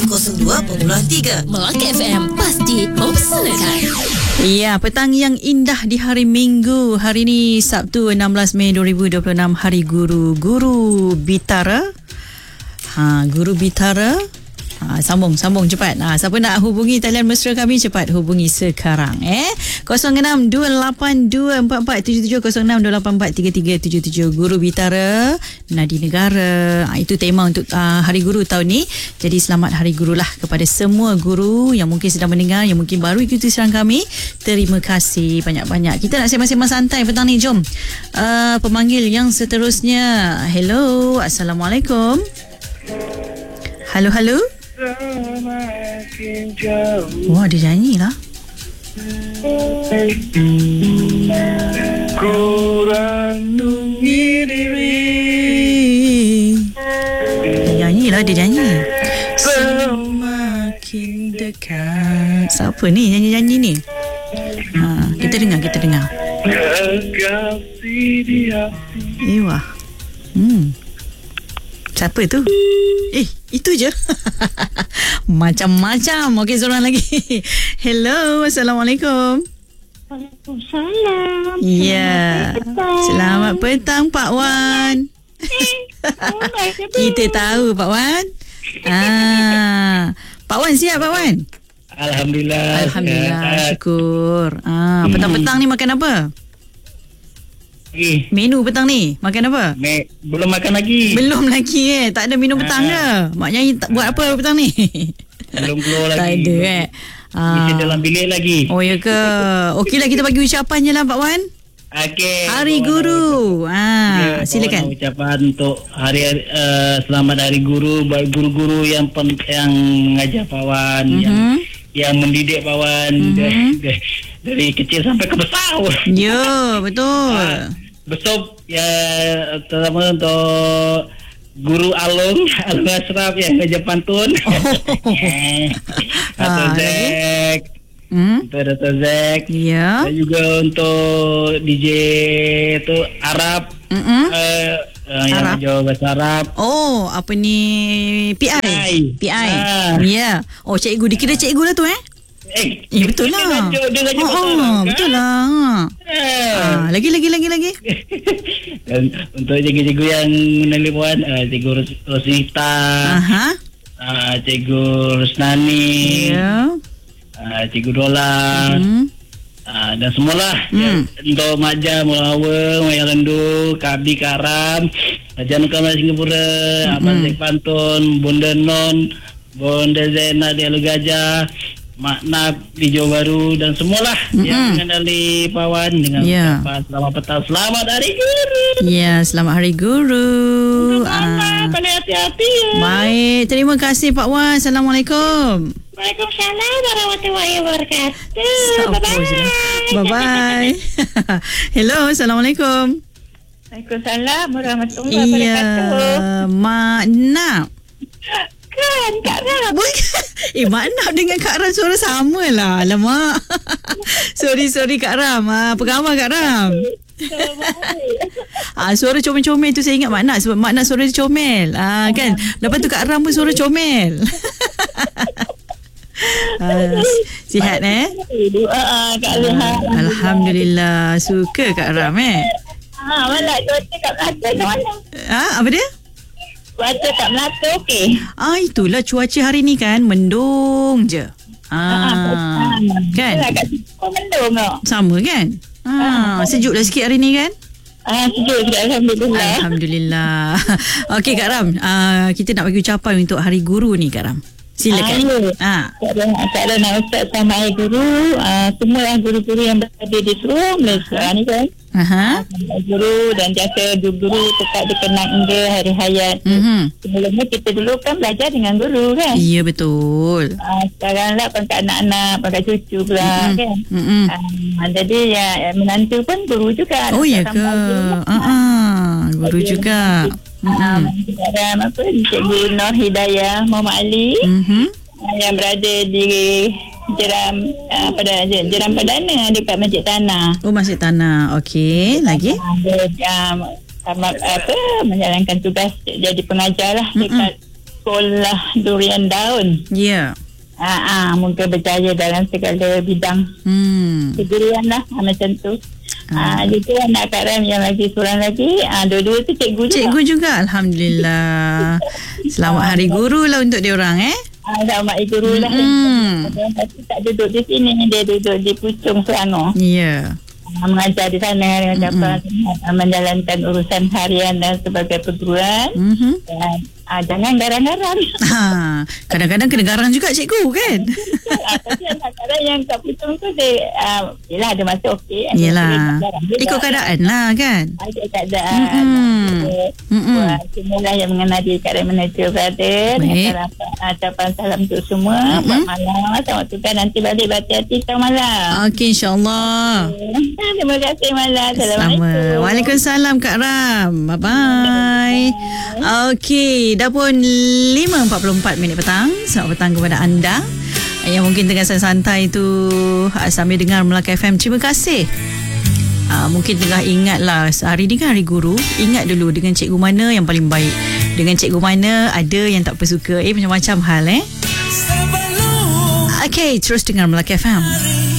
102.3 Melaka FM, pasti mempersanakan. Ya, petang yang indah di hari Minggu. Hari ini Sabtu 16 Mei 2026, Hari Guru. Guru Bitara. Guru Bitara. Sambung cepat. Siapa nak hubungi talian mesra kami, cepat hubungi sekarang 0628244777, 0628433377. Guru Bitara, Nadi Negara. Itu tema untuk Hari Guru tahun ni. Jadi selamat Hari Guru lah kepada semua guru yang mungkin sedang mendengar, yang mungkin baru ikuti siaran kami. Terima kasih banyak-banyak. Kita nak sembang-sembang santai petang ni. Jom pemanggil yang seterusnya. Hello, Assalamualaikum. Halo. Wah, dia nyanyi lah. Dia nyanyi. Semakin dekat. Siapa ni nyanyi-nyanyi ni? Kita dengar. Wah. Siapa tu? Itu je. Macam-macam. Okey, seorang lagi. Hello, Assalamualaikum. Waalaikumsalam. Ya. Selamat petang, Pak Wan. Kita tahu, Pak Wan. Pak Wan siap, Pak Wan? Alhamdulillah, syukur. Petang-petang ni makan apa? Menu petang ni makan apa? Belum makan lagi. Belum lagi tak ada minum petang ke? Maknanya buat apa petang ni? Belum keluar lagi. Tak ada Mesti dalam bilik lagi. Oh ya ke? Okeylah, kita bagi ucapan je lah, Pak Wan. Okey. Hari Guru. Silakan. Ucapan untuk selamat Hari Guru buat guru-guru yang mengajar Pak Wan, yang mendidik Pak Wan dari kecil sampai ke besar. Ya, betul. Besok ya, terutama untuk Guru Alung Ashraf yang ngajar pantun. Atau Zek. Dr. Zek. Ya. Dan juga untuk DJ itu Arab. Yang jauh bahasa Arab. Oh, apa ni? PI. Ya. Oh, cikgu. Dikira cikgu lah tu betul lah. Betul lah. Lagi. Dan untuk cikgu-cikgu yang menelpon, Cikgu Rosita, Cikgu Rusnani, Cikgu Dola, dan semualah. Untuk Maja, Mulawa, Maya Rendu, Kabi, Karam, Raja Nukama Singapura, Abang Zek Pantun, Bunda Non, Bunda Zena di Alu Gajah, Makna di Johor Bahru, dan semualah yang mengenali Pak Wan dengan ucapan selamat petang, selamat Hari Guru. Ya, selamat Hari Guru. Paling hati-hati ya. Baik, terima kasih Pak Wan. Assalamualaikum. Waalaikumsalam warahmatullahi wabarakatuh. Bye-bye. Hello, Assalamualaikum. Waalaikumsalam warahmatullahi wabarakatuh. Mak Nap. Kan, Kak Ram. Mak Nap dengan Kak Ram suara sama lah. Alamak. Sorry Kak Ram. Apa khabar Kak Ram? Suara comel-comel tu saya ingat Mak Nap, sebab Mak Nap suara dia comel. Kan. Lepas tu Kak Ram pun suara comel. Sihat Kak Lihat. Alhamdulillah. Suka Kak Ram Malah cuaca kat Melaka macam mana? Apa dia? Cuaca kat Melaka okey. Itulah cuaca hari ni kan, mendung je. Kan? Kat situ mendung tak? Sama kan? Sejuk dah sikit hari ni kan? Sejuk sikit, Alhamdulillah. Alhamdulillah. Okey Kak Ram, kita nak bagi ucapan untuk Hari Guru ni Kak Ram. Silakan. Kak Ram nak ucap selamat Hari Guru. Semua yang guru-guru yang berada di seluruh Malaysia ni kan. Guru dan jasa guru tetap dikenang hingga hari hayat. Sebelumnya kita dulu kan belajar dengan guru kan. Ya, betul. Sekarang lah pakai anak-anak, pakai cucu pula kan. Jadi ya, menantu pun guru juga. Oh ya ke? Guru juga. Cikgu Nur Hidayah Muhammad Ali yang berada di Jeram Perdana dekat Masjid Tanah. Oh, Masjid Tanah. Okey, lagi? Dia menjalankan tugas jadi pengajar lah dekat sekolah durian daun. Ya. Mungkin berjaya dalam segala bidang keguruan lah, macam tu. Juga anak Kak Ram yang lagi seorang lagi, dua-dua tu cikgu juga. Alhamdulillah. Selamat Hari Guru lah untuk diorang selamat Hari Guru lah. Tapi tak duduk di sini, dia duduk di Puchong, Selangor. Ya. Mengajar di sana, menjalankan urusan harian dan sebagai perguruan. Dan jangan garang-garang. Kadang-kadang kena garang juga cikgu kan. Tapi anak-anak yang kat Puchong tu dia yelah, ada masa okey, yelah, ikut keadaan lah kan. Ikut keadaan. Semualah yang mengenal diri Kak Ram Manager Brother. Ucapan salam untuk semua. Selamat malam. Selamat tukar, nanti balik berhati-hati tengah malam. Okey, insyaAllah. Terima kasih Mala. Assalamualaikum. Waalaikumsalam Kak Ram. Bye-bye. Okey, dah pun 5.44 minit petang. Selamat petang kepada anda yang mungkin tengah santai tu sambil dengar Melaka FM. Terima kasih. Mungkin tengah ingat lah, hari ni kan Hari Guru. Ingat dulu dengan cikgu mana yang paling baik, dengan cikgu mana ada yang tak bersuka, macam-macam hal Okey, terus dengar Melaka FM.